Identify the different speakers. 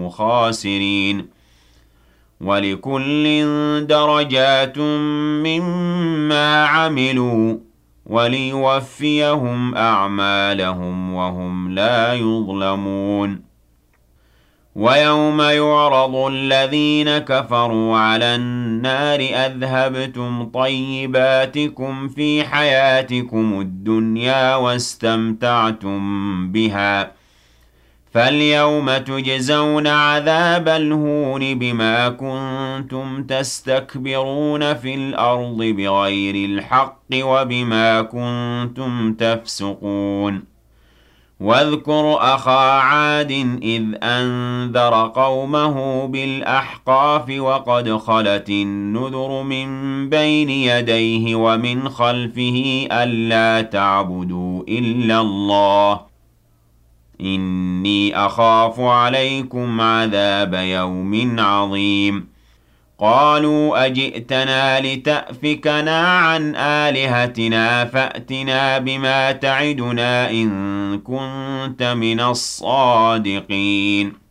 Speaker 1: خاسرين ولكل درجات مما عملوا وليوفيهم أعمالهم وهم لا يظلمون ويوم يعرض الذين كفروا على النار أذهبتم طيباتكم في حياتكم الدنيا واستمتعتم بها فاليوم تجزون عذاب الهون بما كنتم تستكبرون في الأرض بغير الحق وبما كنتم تفسقون واذكر أخا عاد إذ أنذر قومه بالأحقاف وقد خلت النذر من بين يديه ومن خلفه ألا تعبدوا إلا الله إني أخاف عليكم عذاب يوم عظيم قالوا أجئتنا لتأفكنا عن آلهتنا فأتنا بما تعدنا إن كنت من الصادقين